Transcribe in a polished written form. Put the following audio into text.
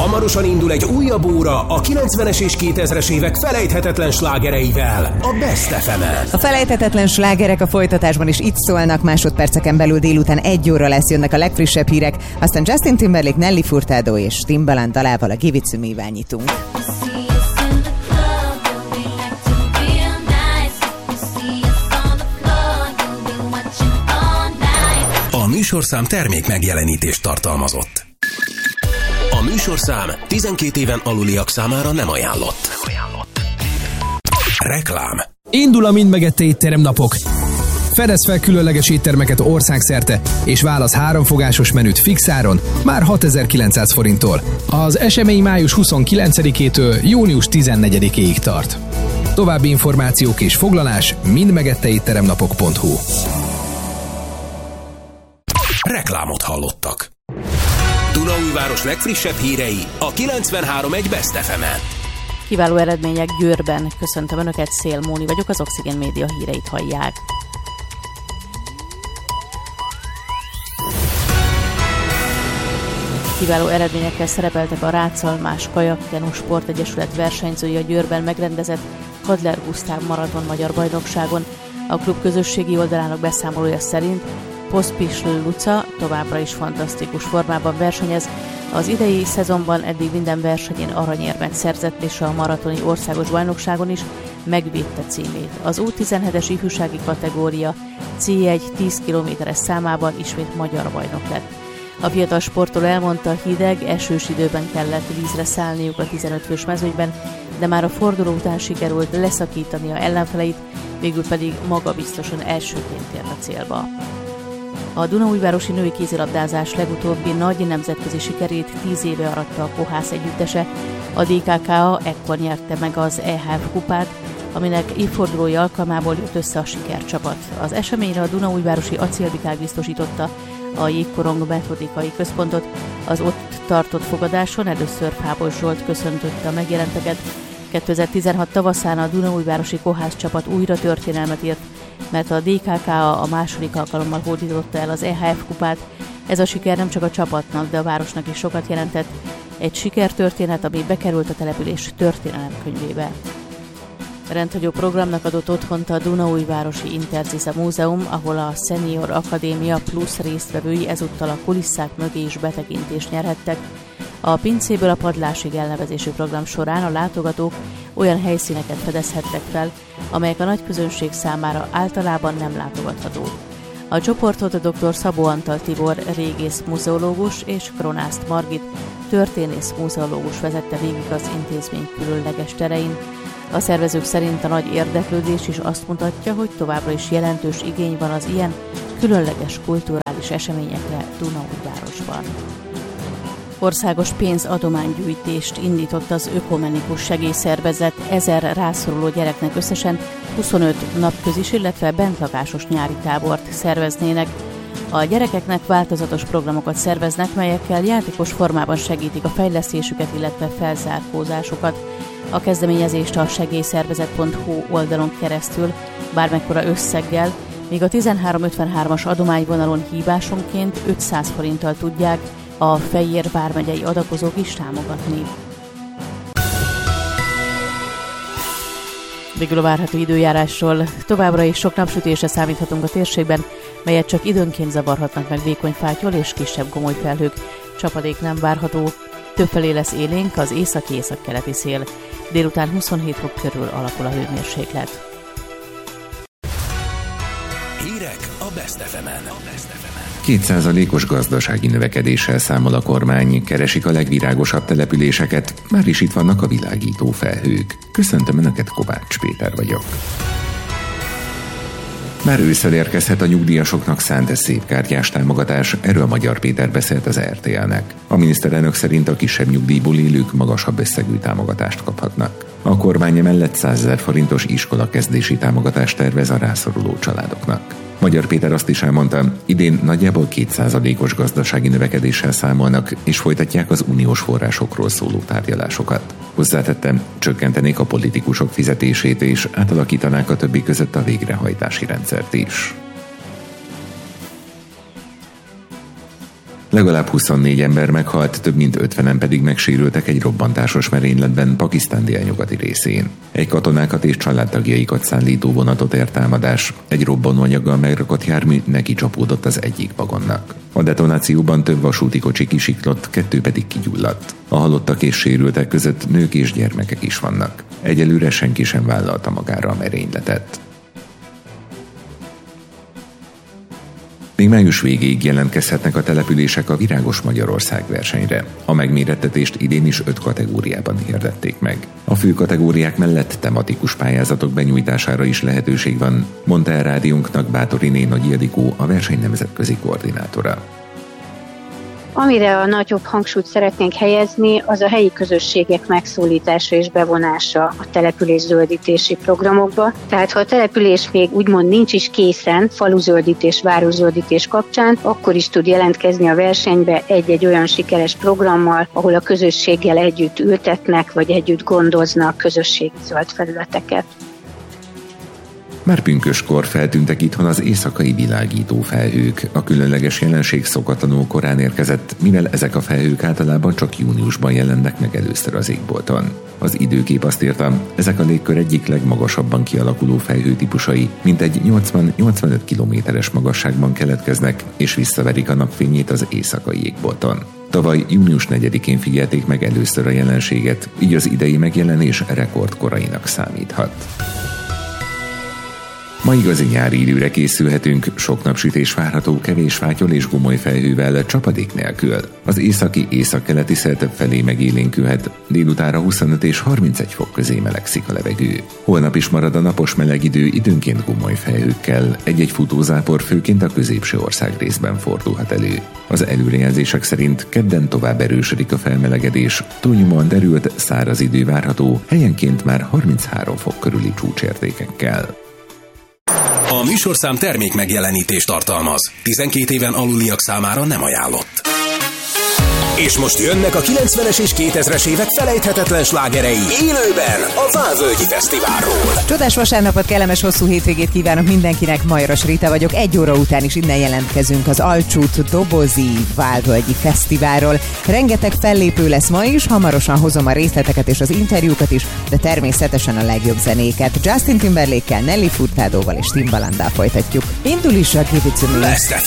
Hamarosan indul egy újabb óra a 90-es és 2000-es évek felejthetetlen slágereivel, a Best FM-en. A felejthetetlen slágerek a folytatásban is itt szólnak, másodperceken belül délután 1 óra lesz, jönnek a legfrissebb hírek, aztán Justin Timberlake, Nelly Furtado és Timbaland dalával a Give It To Me-vel nyitunk. A műsorszám termék megjelenítést tartalmazott. A műsorszám 12 éven aluliak számára nem ajánlott. Reklám. Indul a Mind megette étterem napok. Fedezz fel különleges éttermeket országszerte, és válasz 3 fogásos menüt fixáron, már 6900 forinttól. Az esemény május 29-től június 14-ig tart. További információk és foglalás mindmegetteétteremnapok.hu. Reklámot hallottak. Dunaújváros legfrissebb hírei a 93.1 Best FM-en. Kiváló eredmények Győrben. Köszöntöm Önöket, Szél Móni vagyok, az Oxigén Média híreit hallják. Kiváló eredményekkel szerepeltek a Rácalmás Kajak-Kenu Sportegyesület versenyzői a Győrben megrendezett Kadler Gusztáv maraton magyar bajnokságon. A klub közösségi oldalának beszámolója szerint Poszpisl Luca továbbra is fantasztikus formában versenyez. Az idei szezonban eddig minden versenyén aranyérmet szerzett, és a maratoni országos bajnokságon is megvédte címét. Az U17-es ifjúsági kategória C1 10 km-es számában ismét magyar bajnok lett. A fiatal sportoló elmondta, hideg, esős időben kellett vízre szállniuk a 15 fős mezőnyben, de már a forduló után sikerült leszakítani a ellenfeleit, végül pedig magabiztosan elsőként ért a célba. A Dunaújvárosi női kézilabdázás legutóbbi nagy nemzetközi sikerét 10 éve aratta a Kohász együttese. A DKK ekkor nyerte meg az EHF kupát, aminek évfordulója alkalmából jött össze a sikercsapat. Az eseményre a Dunaújvárosi Acélbikák biztosította a Jégkorong metodikai központot. Az ott tartott fogadáson először Fábos Zsolt köszöntötte a megjelenteket. 2016 tavaszán a Dunaújvárosi Kohász csapat újra történelmet írt, mert a DKK a második alkalommal hódította el az EHF kupát. Ez a siker nem csak a csapatnak, de a városnak is sokat jelentett. Egy sikertörténet, ami bekerült a település történelemkönyvébe. Rendhagyó programnak adott otthont a Dunaújvárosi Interziza Múzeum, ahol a Senior Akadémia Plus résztvevői ezúttal a kulisszák mögé is betekintést nyerhettek. A pincéből a padlásig elnevezésű program során a látogatók olyan helyszíneket fedezhettek fel, amelyek a nagyközönség számára általában nem látogathatók. A csoportot dr. Szabó Antal Tibor régész muzeológus és Kronászt Margit történész muzeológus vezette végig az intézmény különleges terein. A szervezők szerint a nagy érdeklődés is azt mutatja, hogy továbbra is jelentős igény van az ilyen különleges kulturális eseményekre Dunaújvárosban. Országos pénzadománygyűjtést indított az Ökumenikus Segélyszervezet 1000 rászoruló gyereknek összesen 25 napközis, illetve bentlakásos nyári tábort szerveznének. A gyerekeknek változatos programokat szerveznek, melyekkel játékos formában segítik a fejlesztésüket, illetve felzárkózásukat. A kezdeményezést a segélyszervezet.hu oldalon keresztül bármekkora összeggel, míg a 1353-as adományvonalon hívásonként 500 forinttal tudják a Fejér vármegyei adakozók is támogatni. Végül a várható időjárásról. Továbbra is sok napsütésre számíthatunk a térségben, melyet csak időnként zavarhatnak meg vékony fáttyol és kisebb gomoly felhők. Csapadék nem várható, többfelé lesz élénk az északi-északkeleti szél. Délután 27 fok körül alakul a hőmérséklet. Hírek a Best FM-en. 2%-os gazdasági növekedéssel számol a kormány, keresik a legvirágosabb településeket, már is itt vannak a világító felhők. Köszöntöm Önöket, Kovács Péter vagyok. Már ősszel érkezhet a nyugdíjasoknak szánt szépkártyás támogatás, erről Magyar Péter beszélt az RTL-nek. A miniszterelnök szerint a kisebb nyugdíjból élők magasabb összegű támogatást kaphatnak. A kormány emellett 100 000 forintos iskolakezdési támogatást tervez a rászoruló családoknak. Magyar Péter azt is elmondta, idén nagyjából 2%-os gazdasági növekedéssel számolnak, és folytatják az uniós forrásokról szóló tárgyalásokat. Hozzátettem, csökkentenék a politikusok fizetését, és átalakítanák a többi között a végrehajtási rendszert is. Legalább 24 ember meghalt, több mint 50-en pedig megsérültek egy robbantásos merényletben Pakisztán délnyugati részén. Egy katonákat és családtagjaikat szállító vonatot ért támadás, egy robbanóanyaggal megrakott jármű neki csapódott az egyik vagonnak. A detonációban több vasúti kocsi kisiklott, 2 pedig kigyulladt. A halottak és sérültek között nők és gyermekek is vannak. Egyelőre senki sem vállalta magára a merényletet. Még május végéig jelentkezhetnek a települések a Virágos Magyarország versenyre. A megmérettetést idén is 5 kategóriában hirdették meg. A fő kategóriák mellett tematikus pályázatok benyújtására is lehetőség van, mondta el rádiónknak Báthoriné Nagy Ildikó, a verseny nemzetközi koordinátora. Amire a nagyobb hangsúlyt szeretnénk helyezni, az a helyi közösségek megszólítása és bevonása a település zöldítési programokba. Tehát ha a település még úgymond nincs is készen faluzöldítés, városzöldítés kapcsán, akkor is tud jelentkezni a versenybe egy-egy olyan sikeres programmal, ahol a közösséggel együtt ültetnek, vagy együtt gondoznak közösségi zöld felületeket. Már pünköskor feltűntek itthon az éjszakai világító felhők. A különleges jelenség szokatlanul korán érkezett, mivel ezek a felhők általában csak júniusban jelennek meg először az égbolton. Az időkép azt írta, ezek a légkör egyik legmagasabban kialakuló felhőtípusai, mintegy 80-85 kilométeres magasságban keletkeznek, és visszaverik a napfényét az éjszakai égbolton. Tavaly június 4-én figyelték meg először a jelenséget, így az idei megjelenés rekordkorainak számíthat. Ma igazi nyári időre készülhetünk, sok napsütés várható, kevés fátyol és gomoly felhővel, csapadék nélkül. Az északi északkeleti szél több felé megélénkülhet, délutánra 25 és 31 fok közé melegszik a levegő. Holnap is marad a napos meleg idő, időnként gomoly felhőkkel, egy-egy futózápor főként a középső ország részben fordulhat elő. Az előrejelzések szerint kedden tovább erősödik a felmelegedés, túlnyomóan derült, száraz idő várható, helyenként már 33 fok körüli csúcsértékekkel. A műsorszám termék megjelenítést tartalmaz. 12 éven aluliak számára nem ajánlott. És most jönnek a 90-es és 2000-es évek felejthetetlen slágerei élőben a Válvölgyi Fesztiválról. Csodás vasárnapot, kellemes hosszú hétvégét kívánok mindenkinek, Majoros Rita vagyok. 1 óra után is innen jelentkezünk az Alcsút Dobozi Válvölgyi Fesztiválról. Rengeteg fellépő lesz ma is, hamarosan hozom a részleteket és az interjúkat is, de természetesen a legjobb zenéket. Justin Timberlake-kel, Nelly Furtadóval és Timbalanddal folytatjuk. Indul is a Give It To Me. Last